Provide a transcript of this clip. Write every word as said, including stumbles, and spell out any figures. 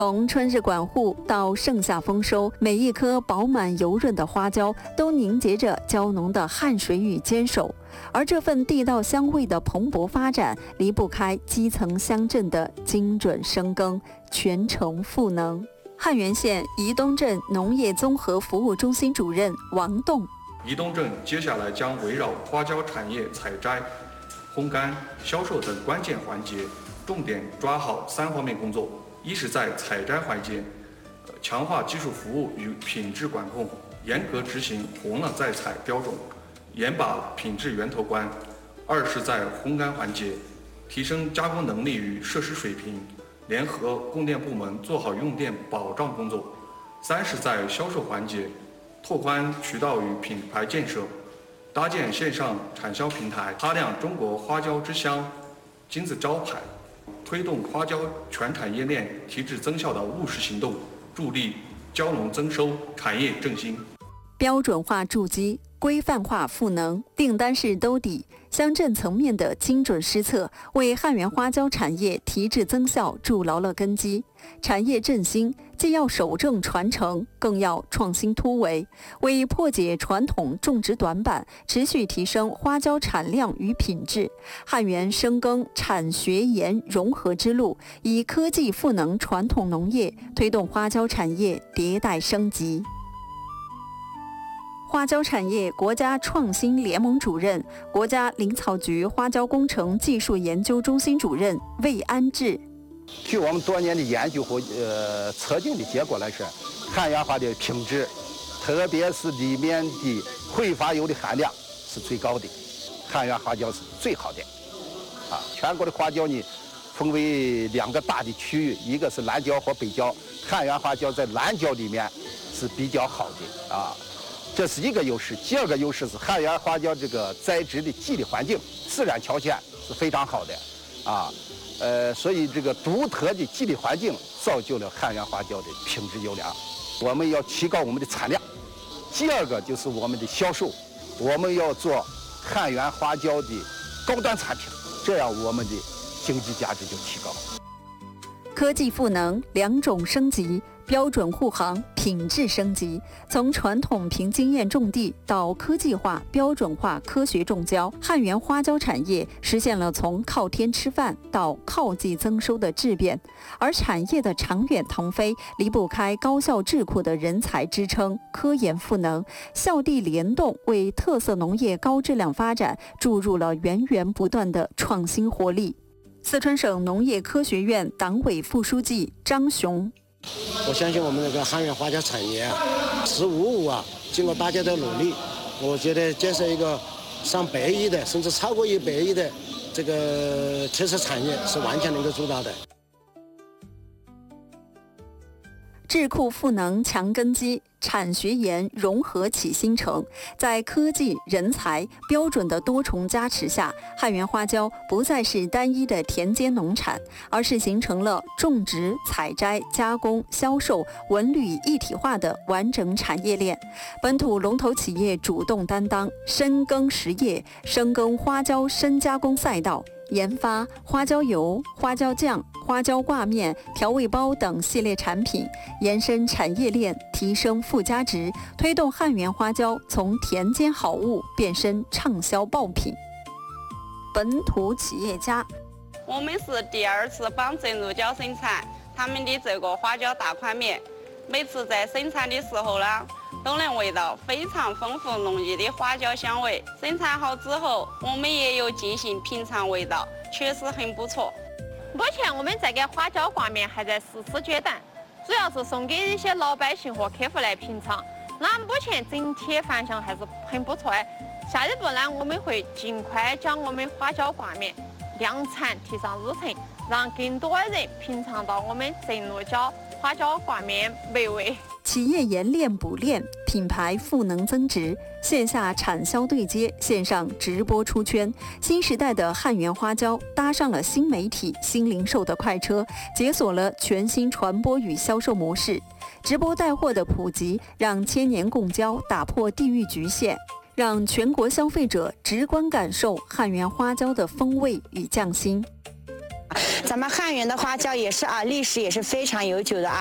从春日管护到盛夏丰收，每一颗饱满油润的花椒都凝结着蕉农的汗水与坚守。而这份地道香味的蓬勃发展，离不开基层乡镇的精准深耕，全程赋能。汉源县宜东镇农业综合服务中心主任王栋： 宜东镇接下来将围绕花椒产业采摘、烘干、销售等关键环节，重点抓好三方面工作。一是在采摘环节，呃，强化技术服务与品质管控，严格执行红了再采标准，严把品质源头关；二是在烘干环节，提升加工能力与设施水平，联合供电部门做好用电保障工作；三是在销售环节，拓宽渠道与品牌建设，搭建线上产销平台，擦亮中国花椒之乡金字招牌，推动花椒全产业链提质增效的务实行动，助力蕉农增收、产业振兴。 标准化筑基，规范化赋能，订单式兜底，乡镇层面的精准施策，为汉源花椒产业提质增效筑牢了根基。产业振兴既要守正传承，更要创新突围，为破解传统种植短板，持续提升花椒产量与品质。汉源深耕产学研融合之路，以科技赋能传统农业，推动花椒产业迭代升级。花椒产业国家创新联盟主任、国家林草局花椒工程技术研究中心主任魏安志： 据我们多年的研究和呃测定的结果来说，汉源花的品质，特别是里面的挥发油的含量是最高的，汉源花椒是最好的。啊，全国的花椒呢，分为两个大的区域，一个是南椒和北椒，汉源花椒在南椒里面是比较好的啊。这是一个优势。第二个优势是汉源花椒这个栽植的地理环境、自然条件是非常好的，啊，呃，所以这个独特的地理环境造就了汉源花椒的品质优良。我们要提高我们的产量。第二个就是我们的销售，我们要做汉源花椒的高端产品，这样我们的经济价值就提高。 科技赋能，两种升级，标准护航，品质升级。从传统凭经验种地到科技化、标准化科学种椒，汉源花椒产业实现了从靠天吃饭到靠季增收的质变。而产业的长远腾飞，离不开高校智库的人才支撑、科研赋能、校地联动，为特色农业高质量发展注入了源源不断的创新活力。四川省农业科学院党委副书记张雄： 我相信我们这个汉源花椒产业啊，十五五啊，经过大家的努力，我觉得建设一个上百亿的，甚至超过一百亿的这个特色产业是完全能够做到的。 智库赋能强根基，产学研融合起新城。在科技、人才、标准的多重加持下，汉源花椒不再是单一的田间农产，而是形成了种植、采摘、加工、销售、文旅一体化的完整产业链。本土龙头企业主动担当，深耕实业，深耕花椒深加工赛道，研发花椒油、花椒酱、花椒挂面、调味包等系列产品，延伸产业链，提升附加值，推动汉源花椒从田间好物变身畅销爆品。本土企业家： 我们是第二次帮正入椒生产他们的这个花椒大宽面，每次在生产的时候呢，都能闻到非常丰富浓郁的花椒香味。生产好之后，我们也有进行品尝味道，确实很不错。 目前我们这个花椒挂面还在实施阶段，主要是送给一些老百姓和客户来品尝。那目前整体反响还是很不错的。下一步呢，我们会尽快将我们花椒挂面量产提上日程，让更多人品尝到我们正入椒花椒挂面美味。 企业研练补练，品牌赋能增值，线下产销对接，线上直播出圈。新时代的汉源花椒搭上了新媒体、新零售的快车，解锁了全新传播与销售模式。直播带货的普及，让千年共椒打破地域局限，让全国消费者直观感受汉源花椒的风味与匠心。 咱们汉源的花椒也是啊，历史也是非常悠久的啊。